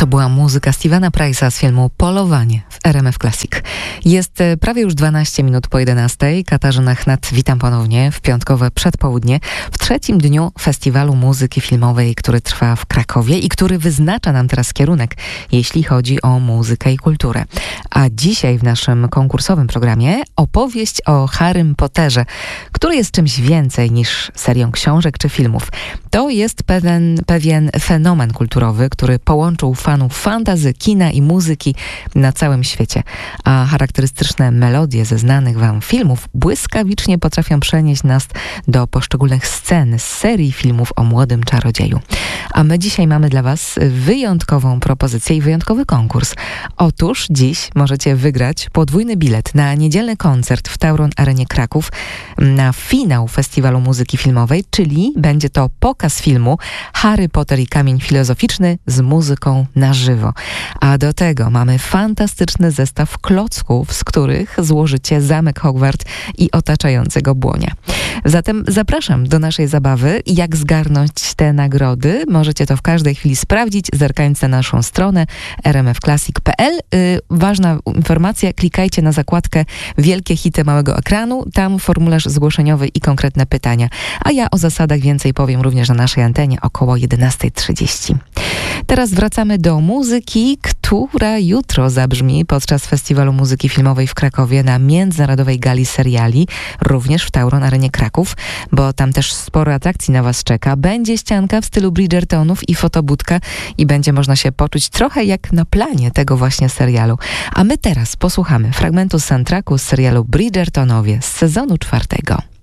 To była muzyka Stevena Price'a z filmu Polowanie w RMF Classic. Jest prawie już 12 minut po 11. Katarzyna Chnat, witam ponownie w piątkowe przedpołudnie, w trzecim dniu Festiwalu Muzyki Filmowej, który trwa w Krakowie i który wyznacza nam teraz kierunek, jeśli chodzi o muzykę i kulturę. A dzisiaj w naszym konkursowym programie opowieść o Harrym Potterze, który jest czymś więcej niż serią książek czy filmów. To jest pewien fenomen kulturowy, który połączył fanów fantasy, kina i muzyki na całym świecie. A charakterystyczne melodie ze znanych wam filmów błyskawicznie potrafią przenieść nas do poszczególnych scen z serii filmów o młodym czarodzieju. A my dzisiaj mamy dla was wyjątkową propozycję i wyjątkowy konkurs. Otóż dziś możecie wygrać podwójny bilet na niedzielny koncert w Tauron Arenie Kraków na finał Festiwalu Muzyki Filmowej, czyli będzie to pokaz filmu Harry Potter i Kamień Filozoficzny z muzyką na żywo. A do tego mamy fantastyczny zestaw klocków, z których złożycie zamek Hogwart i otaczające go błonia. Zatem zapraszam do naszej zabawy. Jak zgarnąć te nagrody? Możecie to w każdej chwili sprawdzić, zerkając na naszą stronę rmfclassic.pl. Ważna informacja, klikajcie na zakładkę Wielkie hity małego ekranu, tam formularz zgłoszeniowy i konkretne pytania. A ja o zasadach więcej powiem również na naszej antenie około 11:30. Teraz wracamy do muzyki, która jutro zabrzmi podczas Festiwalu Muzyki Filmowej w Krakowie na Międzynarodowej Gali Seriali, również w Tauron Arenie Kraków, bo tam też sporo atrakcji na was czeka. Będzie ścianka w stylu Bridgertonów i fotobudka i będzie można się poczuć trochę jak na planie tego właśnie serialu. A my teraz posłuchamy fragmentu soundtracku z serialu Bridgertonowie z sezonu 4.